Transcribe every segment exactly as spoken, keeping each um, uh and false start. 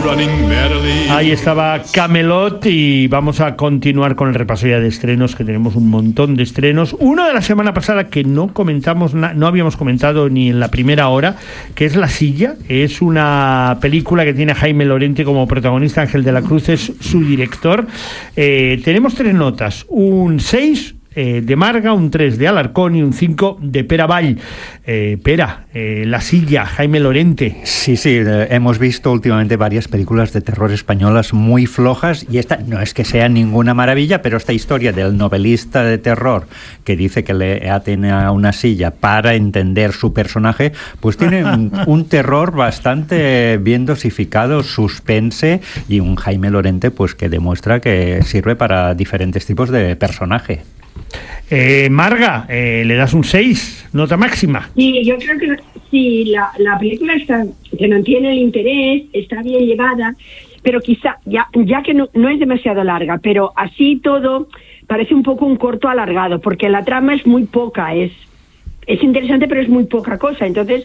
Ahí estaba Camelot y vamos a continuar con el repaso ya de estrenos, que tenemos un montón de estrenos. Uno de la semana pasada que no comentamos, no habíamos comentado ni en la primera hora, que es La Silla. Es una película que tiene a Jaime Lorente como protagonista. Ángel de la Cruz es su director. Eh, tenemos tres notas, un seis Eh, de Marga, un tres de Alarcón y un cinco de Pera Vall. Eh, Pera, eh, La Silla, Jaime Lorente. Sí, sí, eh, hemos visto últimamente varias películas de terror españolas muy flojas, y esta no es que sea ninguna maravilla, pero esta historia del novelista de terror que dice que le aten a una silla para entender su personaje, pues tiene un, un terror bastante bien dosificado, suspense, y un Jaime Lorente pues que demuestra que sirve para diferentes tipos de personaje. Eh, Marga, eh, le das un seis, nota máxima. Sí, yo creo que sí, la, la película está, que mantiene el interés, está bien llevada, pero quizá, ya, ya que no, no es demasiado larga, pero así todo parece un poco un corto alargado, porque la trama es muy poca, es, es interesante, pero es muy poca cosa, entonces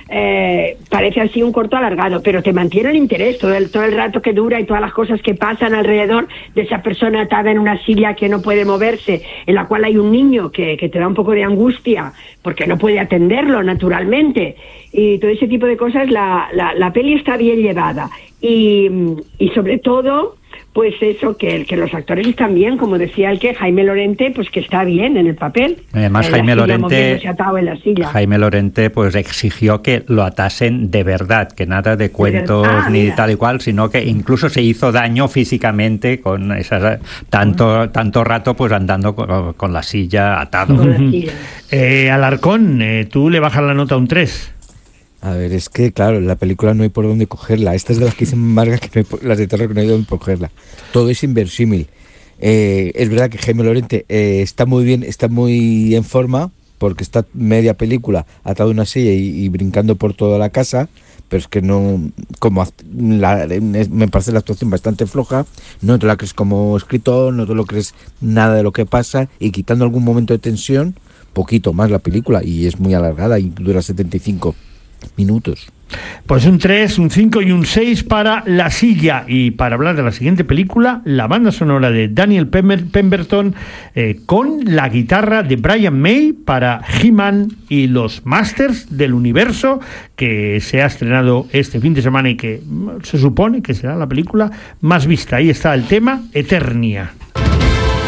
eh, parece así un corto alargado, pero te mantiene el interés todo el, todo el rato que dura y todas las cosas que pasan alrededor de esa persona atada en una silla que no puede moverse, en la cual hay un niño que, que te da un poco de angustia porque no puede atenderlo naturalmente, y todo ese tipo de cosas. La, la, la peli está bien llevada y, y sobre todo pues eso, que, que los actores están bien, como decía el que Jaime Lorente, pues que está bien en el papel. Además, en Jaime silla, Lorente atado en la silla. Jaime Lorente pues exigió que lo atasen de verdad, que nada de cuentos de ah, ni mira. tal y cual, sino que incluso se hizo daño físicamente con esas, tanto tanto rato pues andando con, con la silla atado. Con la silla. Eh, Alarcón, eh, tú le bajas la nota a un tres. A ver, es que, claro, en la película no hay por dónde cogerla. Esta es de las que dicen Marga, que no hay por, las de terror, que no hay dónde cogerla. Todo es inverosímil. Eh, es verdad que Jaime Lorente eh, está muy bien, está muy en forma, porque está media película atado a una silla y, y brincando por toda la casa, pero es que no, como la, me parece la actuación bastante floja, no te la crees como escritor, no te lo crees nada de lo que pasa, y quitando algún momento de tensión, poquito más la película, y es muy alargada y dura setenta y cinco minutos. Pues un tres, un cinco y un seis para La Silla. Y para hablar de la siguiente película, la banda sonora de Daniel Pemberton eh, con la guitarra de Brian May para He-Man y los Masters del Universo, que se ha estrenado este fin de semana y que se supone que será la película más vista. Ahí está el tema, Eternia.